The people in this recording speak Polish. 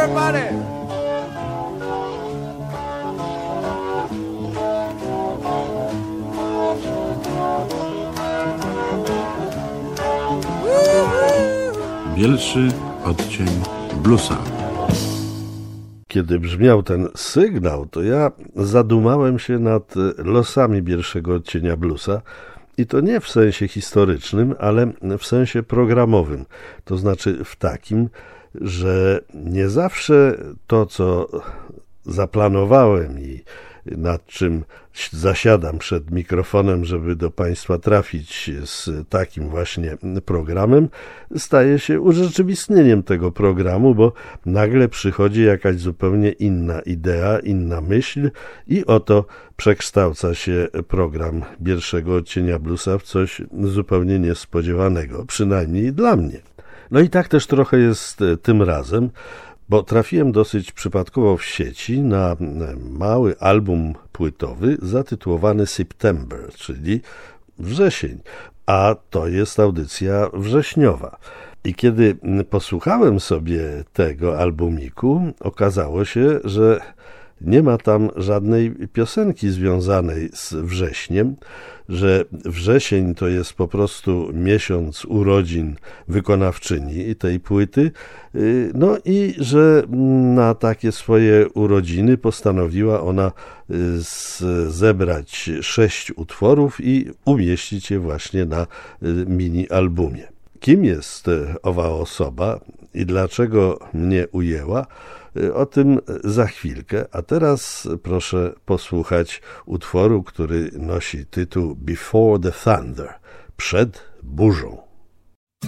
everybody. Bielszy odcień bluesa. Kiedy brzmiał ten sygnał, to ja zadumałem się nad losami pierwszego odcienia bluesa i to nie w sensie historycznym, ale w sensie programowym. To znaczy w takim, że nie zawsze to, co zaplanowałem i nad czym zasiadam przed mikrofonem, żeby do Państwa trafić z takim właśnie programem, staje się urzeczywistnieniem tego programu, bo nagle przychodzi jakaś zupełnie inna idea, inna myśl i oto przekształca się program pierwszego odcienia bluesa w coś zupełnie niespodziewanego, przynajmniej dla mnie. No i tak też trochę jest tym razem, bo trafiłem dosyć przypadkowo w sieci na mały album płytowy zatytułowany September, czyli wrzesień, a to jest audycja wrześniowa. I kiedy posłuchałem sobie tego albumiku, okazało się, że nie ma tam żadnej piosenki związanej z wrześniem, że wrzesień to jest po prostu miesiąc urodzin wykonawczyni tej płyty, no i że na takie swoje urodziny postanowiła ona zebrać 6 utworów i umieścić je właśnie na mini-albumie. Kim jest owa osoba i dlaczego mnie ujęła? O tym za chwilkę, a teraz proszę posłuchać utworu, który nosi tytuł Before the Thunder, przed burzą.